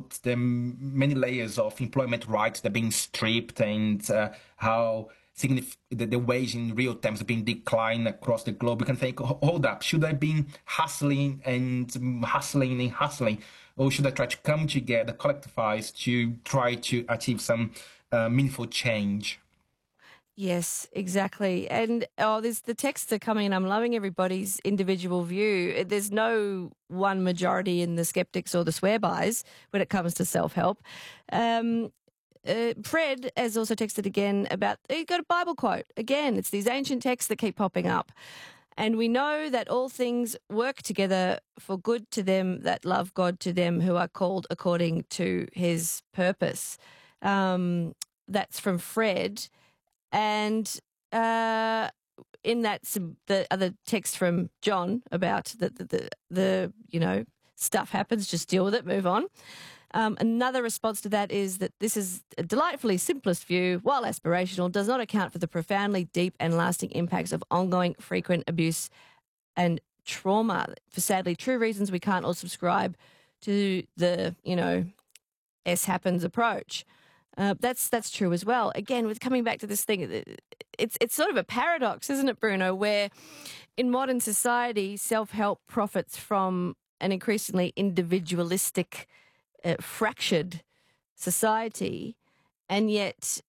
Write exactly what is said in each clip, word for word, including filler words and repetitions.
about the many layers of employment rights that are being stripped and uh, how signif- the, the wage in real terms are being declined across the globe, you can think, hold up, should I be hustling and hustling and hustling? Or should I try to come together, collectivize to try to achieve some uh, meaningful change? Yes, exactly. And oh, there's the texts are coming in. I'm loving everybody's individual view. There's no one majority in the skeptics or the swearbys when it comes to self-help. Um, uh, Fred has also texted again about, he got a Bible quote. Again, it's these ancient texts that keep popping up. And we know that all things work together for good to them that love God, to them who are called according to his purpose. Um, that's from Fred. And uh, in that, some, the other text from John about the, the, the, the, you know, stuff happens, just deal with it, move on. Um, another response to that is that this is a delightfully simplest view, while aspirational, does not account for the profoundly deep and lasting impacts of ongoing frequent abuse and trauma. For sadly true reasons, we can't all subscribe to the, you know, S happens approach. Uh, that's that's true as well. Again, with coming back to this thing, it's it's sort of a paradox, isn't it, Bruno? Where in modern society, self-help profits from an increasingly individualistic, uh, fractured society, and yet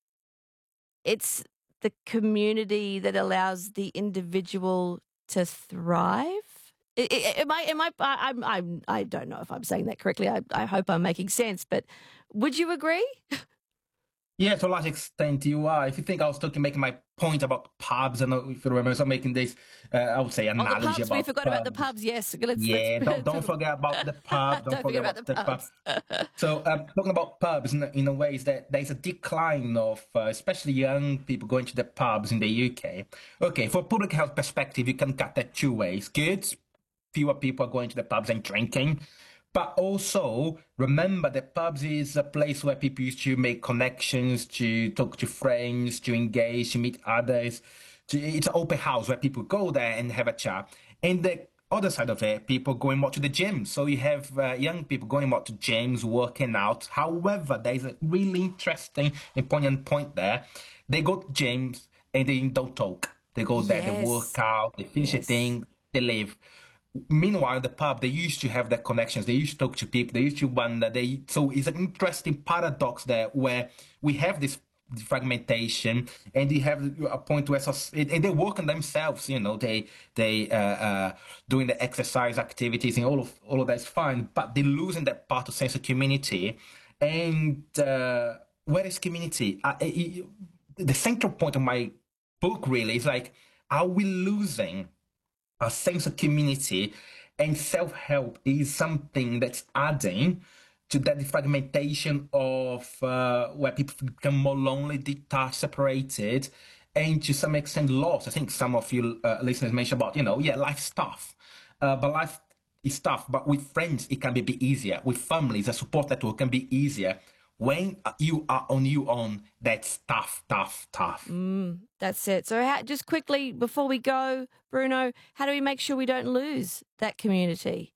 it's the community that allows the individual to thrive. I- I- Am I? Am I? I, I'm. I'm. I don't know if I'm saying that correctly. I, I hope I'm making sense. But would you agree? Yeah, to a large extent, you are. If you think I was talking, making my point about pubs, and if you remember, so I'm making this, uh, I would say, Oh, the analogy pubs. We about forgot about the pubs. pubs. Yes. Let's. Yeah, don't don't Let's. forget about the pub. Don't Don't forget forget about about the the pub. pubs. So, um, talking about pubs in, in a way is that there's a decline of, uh, especially young people going to the pubs in the U K. Okay, for public health perspective, you can cut that two ways. Good, fewer people are going to the pubs and drinking. But also remember that pubs is a place where people used to make connections, to talk to friends, to engage, to meet others. To, it's an open house where people go there and have a chat. And the other side of it, people going more to the gym. So you have uh, young people going more to gyms, working out. However, there's a really interesting and poignant point there. They go to gyms and they don't talk. They go there, they work Yes. out, they finish a Yes. thing, they leave. Meanwhile, the pub, they used to have their connections. They used to talk to people. They used to wonder. They so it's an interesting paradox there where we have this fragmentation, and they have a point where soc- and they work on themselves. You know, they they uh, uh, doing the exercise activities and all of all of that's fine, but they're losing that part of sense of community. And uh, where is community? Uh, it- the central point of my book really is like, are we losing a sense of community, and self-help is something that's adding to that fragmentation of uh, where people become more lonely, detached, separated, and to some extent lost. I think some of you uh, listeners mentioned about, you know, yeah, life stuff, uh, but life is tough. But with friends, it can be a bit easier. With families, a support network can be easier. When you are on your own, that's tough, tough, tough. Mm, that's it. So, how, just quickly before we go, Bruno, how do we make sure we don't lose that community?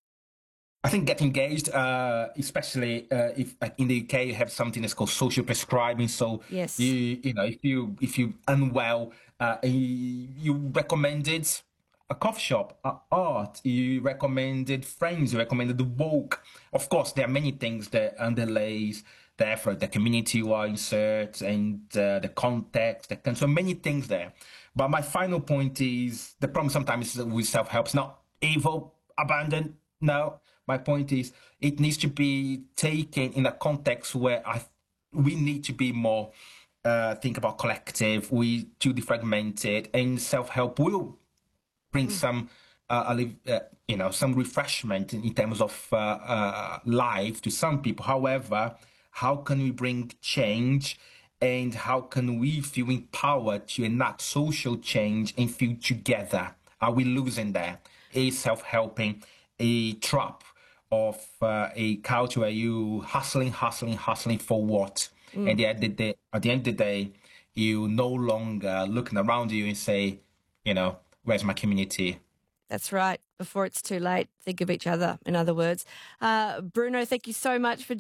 I think get engaged, uh, especially uh, if like in the U K you have something that's called social prescribing. So Yes. you you know if you if you unwell, uh, you, you recommended a coffee shop, uh, art. You recommended friends. You recommended the walk. Of course, there are many things that underlays the effort, the community you are insert, and uh, the context. There can so many things there. But my final point is the problem sometimes with self help is not evil, abandoned. No, my point is it needs to be taken in a context where I we need to be more uh, think about collective. We too defragmented, and self help will bring Mm. some uh, uh, you know some refreshment in, in terms of uh, uh, life to some people. However, how can we bring change? And how can we feel empowered to enact social change and feel together? Are we losing there? Is self-helping a trap of uh, a culture where you hustling, hustling, hustling for what? And Mm. at the, day, at the end of the day, you no longer looking around you and say, you know, where's my community? That's right. Before it's too late, think of each other, in other words. Uh, Bruno, thank you so much for